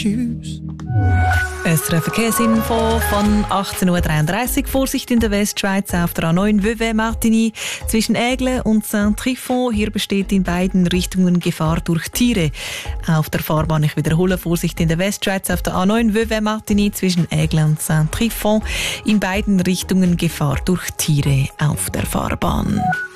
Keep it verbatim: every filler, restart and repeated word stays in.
Tschüss. S R F Verkehrsinfo von achtzehn Uhr dreiunddreißig. Vorsicht in der Westschweiz auf der A neun Vevey-Martigny zwischen Aigle und Saint-Trifon. Hier besteht in beiden Richtungen Gefahr durch Tiere. Auf der Fahrbahn, ich wiederhole, Vorsicht in der Westschweiz auf der A neun Vevey-Martigny zwischen Aigle und Saint-Trifon. In beiden Richtungen Gefahr durch Tiere auf der Fahrbahn.